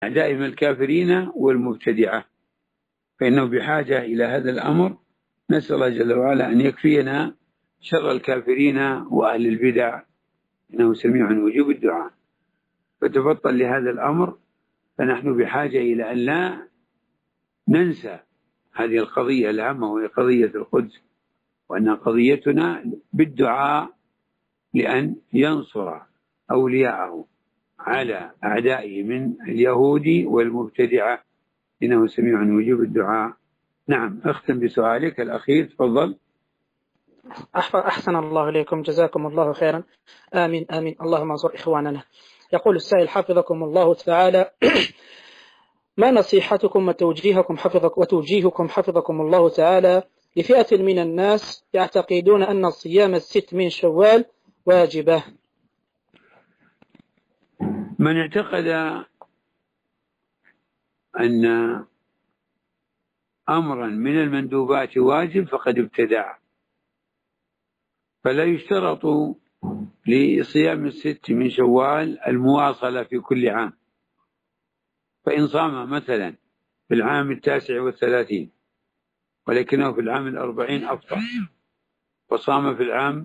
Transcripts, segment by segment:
أعدائهم الكافرين والمبتدعة، فإنه بحاجة إلى هذا الأمر. نسأل الله جل وعلا أن يكفينا شر الكافرين وأهل البدع، إنه سميع مجيب الدعاء. فتبطل لهذا الأمر، فنحن بحاجة إلى أن لا ننسى هذه القضية الهامة، وهي قضية القدس، وأن قضيتنا بالدعاء لأن ينصر أولياءه على أعدائه من اليهود والمبتدعة، إنه سميع مجيب الدعاء. نعم، أختم بسؤالك الأخير، تفضل. أحسن الله إليكم، جزاكم الله خيرا. آمين آمين، اللهم انصر إخواننا. يقول السائل حفظكم الله تعالى: ما نصيحتكم وتوجيهكم حفظكم الله تعالى لفئة من الناس يعتقدون أن الصيام 6 من شوال واجبة؟ من اعتقد أن أمرا من المندوبات واجب فقد ابتدع، فلا يشترط لصيام 6 من شوال المواصلة في كل عام. فإن صام مثلا في العام 39 ولكنه في العام 40 أفطر، وصام في العام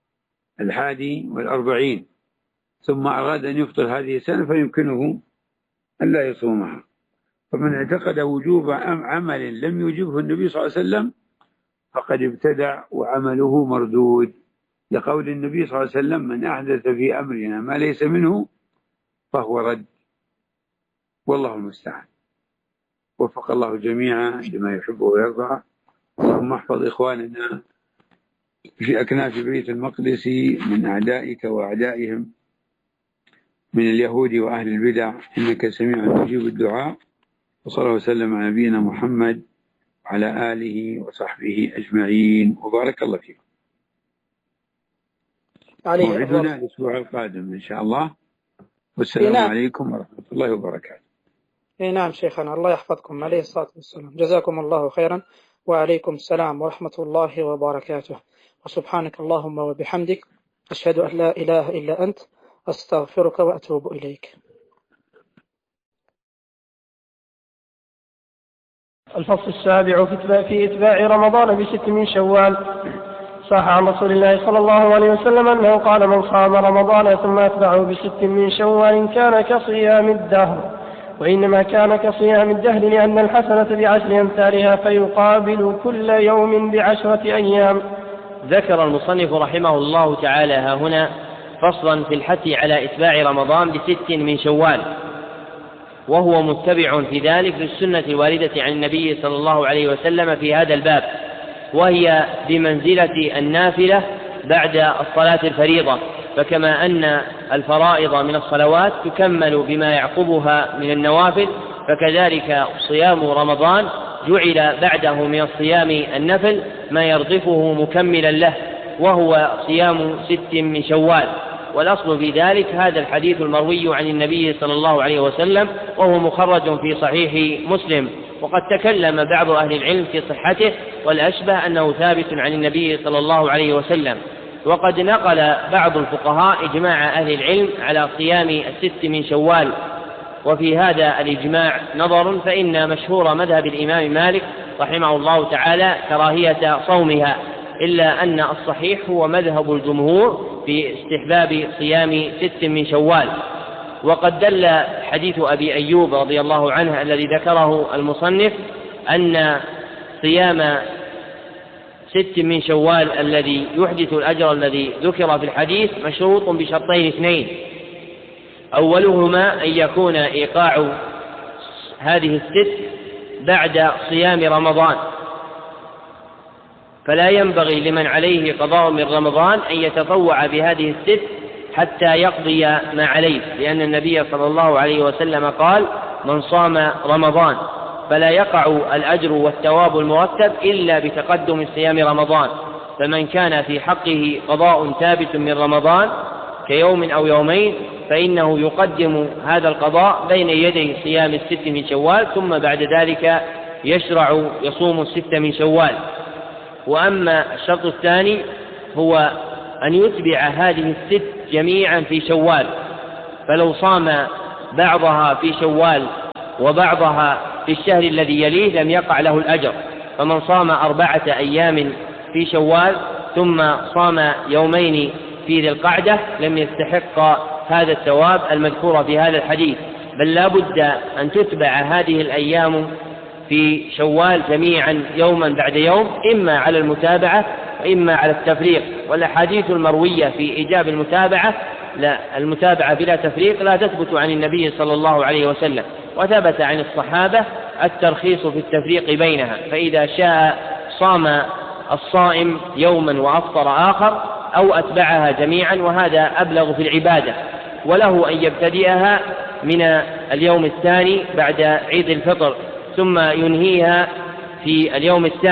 41 ثم أراد أن يفطر هذه السنة، فيمكنه أن لا يصومها. فمن اعتقد وجوب عمل لم يوجبه النبي صلى الله عليه وسلم فقد ابتدع وعمله مردود، لقول النبي صلى الله عليه وسلم: من أحدث في أمرنا ما ليس منه فهو رد. والله المستعان. وفق الله جميعا لما يحب ويرضى. اللهم احفظ إخواننا في أكناف بيت المقدس من أعدائك وأعدائهم من اليهود وأهل البدع، إنك سميع مجيب الدعاء. وصلى الله وسلم على نبينا محمد وعلى آله وصحبه أجمعين، وبارك الله فيكم. موعدنا الأسبوع القادم إن شاء الله، والسلام عليكم ورحمة الله وبركاته. نعم شيخنا، الله يحفظكم عليه الصلاة والسلام. جزاكم الله خيرا، وعليكم السلام ورحمة الله وبركاته. وسبحانك اللهم وبحمدك، أشهد أن لا إله إلا أنت، أستغفرك وأتوب إليك. الفصل السابع في إتباع رمضان ب6 من شوال. صح عن رسول الله صلى الله عليه وسلم أنه قال: من صام رمضان ثم أتبعه ب6 من شوال كان كصيام الدهر. وإنما كان كصيام الدهر لأن الحسنة ب10 أمثالها، فيقابل كل يوم ب10 أيام. ذكر المصنف رحمه الله تعالى هنا فصلا في الحث على إتباع رمضان ب6 من شوال، وهو متبع في ذلك للسنة الواردة عن النبي صلى الله عليه وسلم في هذا الباب، وهي بمنزلة النافلة بعد الصلاة الفريضة. فكما أن الفرائض من الصلوات تكمل بما يعقبها من النوافل، فكذلك صيام رمضان جعل بعده من الصيام النفل ما يرضفه مكملا له، وهو صيام 6 من شوال. والأصل في ذلك هذا الحديث المروي عن النبي صلى الله عليه وسلم، وهو مخرج في صحيح مسلم. وقد تكلم بعض أهل العلم في صحته، والأشبه أنه ثابت عن النبي صلى الله عليه وسلم. وقد نقل بعض الفقهاء إجماع أهل العلم على صيام 6 من شوال، وفي هذا الإجماع نظر، فإن مشهور مذهب الإمام مالك رحمه الله تعالى كراهية صومها، إلا أن الصحيح هو مذهب الجمهور في استحباب صيام 6 من شوال. وقد دل حديث أبي أيوب رضي الله عنه الذي ذكره المصنف أن صيام 6 من شوال الذي يحدث الأجر الذي ذكر في الحديث مشروط بشرطين 2: أولهما أن يكون إيقاع هذه 6 بعد صيام رمضان، فلا ينبغي لمن عليه قضاء من رمضان أن يتطوع بهذه 6 حتى يقضي ما عليه، لأن النبي صلى الله عليه وسلم قال: من صام رمضان فلا يقع الأجر والثواب المرتب إلا بتقدم صيام رمضان. فمن كان في حقه قضاء ثابت من رمضان كيوم أو يومين فإنه يقدم هذا القضاء بين يدي صيام 6 من شوال، ثم بعد ذلك يشرع يصوم 6 من شوال. وأما الشرط الثاني هو أن يتبع هذه 6 جميعا في شوال، فلو صام بعضها في شوال وبعضها في الشهر الذي يليه لم يقع له الأجر. فمن صام 4 أيام في شوال ثم صام يومين في ذي القعدة لم يستحق هذا الثواب المذكور في هذا الحديث، بل لا بد أن تتبع هذه الأيام في شوال جميعا يوما بعد يوم، إما على المتابعة وإما على التفريق. والأحاديث المروية في إيجاب المتابعة بلا تفريق لا تثبت عن النبي صلى الله عليه وسلم، وثبت عن الصحابة الترخيص في التفريق بينها، فإذا شاء صام الصائم يوما وأفطر آخر أو أتبعها جميعا، وهذا أبلغ في العبادة. وله أن يبتدئها من اليوم الثاني بعد عيد الفطر ثم ينهيها في اليوم الثاني